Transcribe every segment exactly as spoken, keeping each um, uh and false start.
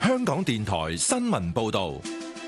香港電台新聞報道。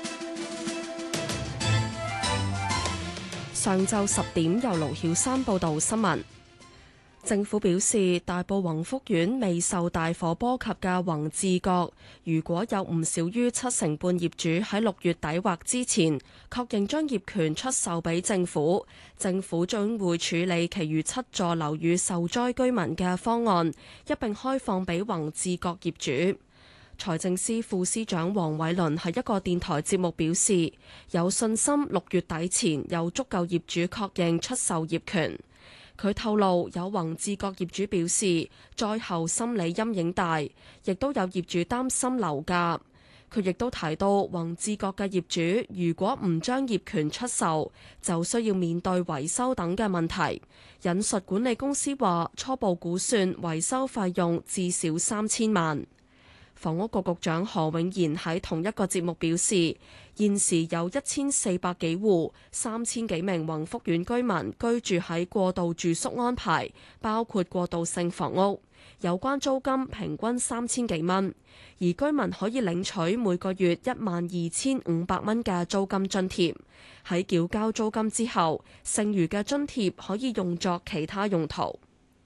上晝十點，由盧曉珊報道新聞。政府表示，大埔宏福苑未受大火波及嘅宏志閣，如果有唔少於七成半業主喺六月底或之前確認將業權出售俾政府，政府將會處理其餘七座樓宇受災居民嘅方案，一並開放俾宏志閣業主。財政司副司長黃偉綸喺一個電台節目表示，有信心六月底前有足夠業主確認出售業權。佢透露，有宏志閣業主表示，災後心理陰影大，亦都有業主擔心樓價。佢亦都提到，宏志閣嘅業主如果唔將業權出售，就需要面對維修等嘅問題。引述管理公司話，初步估算維修費用至少三千萬。房屋局局長何永賢喺同一個節目表示，現時有一千四百幾戶、三千幾名宏福苑居民居住喺過渡住宿安排，包括過渡性房屋。有關租金平均三千幾蚊，而居民可以領取每個月一萬二千五百蚊嘅租金津貼。喺繳交租金之後，剩餘嘅津貼可以用作其他用途。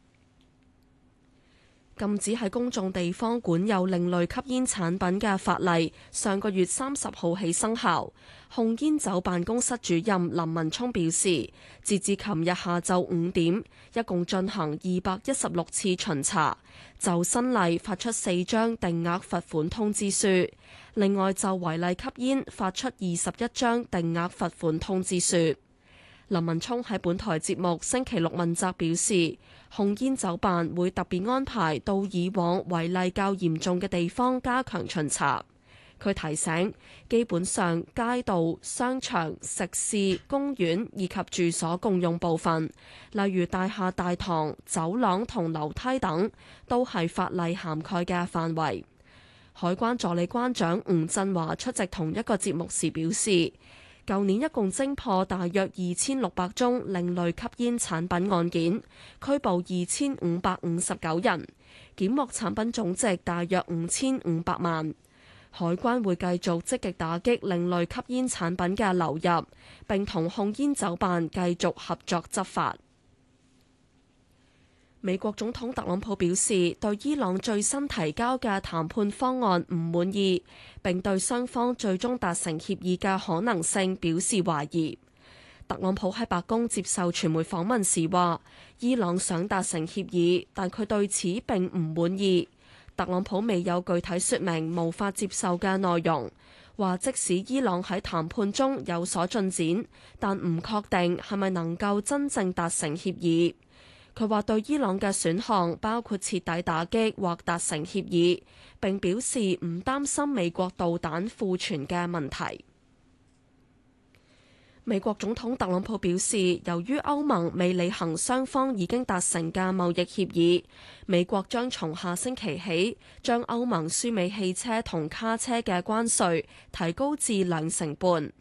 禁止喺公眾地方管有另類吸煙產品嘅法例，上個月三十號起生效。控煙酒辦公室主任林文聰表示，截至琴日下晝五點，一共進行二百一十六次巡查，就新例發出四張定額罰款通知書，另外就違例吸煙發出二十一張定額罰款通知書。林文聰喺本台節目星期六問責表示，控煙酒辦會特別安排到以往違例較嚴重嘅地方加強巡查。佢提醒，基本上街道、商場、食肆、公園以及住所共用部分，例如大廈大堂、走廊同樓梯等，都係法例涵蓋嘅範圍。海關助理關長吳振華出席同一個節目時表示，舊年一共偵破大約二千六百宗另類吸煙產品案件，拘捕二千五百五十九人，檢獲產品總值大約五千五百萬。海關會繼續積極打擊另類吸煙產品嘅流入，並同控煙酒辦繼續合作執法。美國總統特朗普表示，對伊朗最新提交嘅談判方案唔滿意，並對雙方最終達成協議嘅可能性表示懷疑。特朗普喺白宮接受傳媒訪問時話，伊朗想達成協議，但佢對此並唔滿意。特朗普未有具體說明無法接受嘅內容，話即使伊朗喺談判中有所進展，但唔確定係咪能夠真正達成協議。佢話對伊朗嘅選項包括徹底打擊或達成協議，並表示唔擔心美國導彈庫存嘅問題。美國總統特朗普表示，由於歐盟未履行雙方已經達成嘅貿易協議，美國將從下星期起將歐盟輸美汽車同卡車嘅關稅提高至兩成半。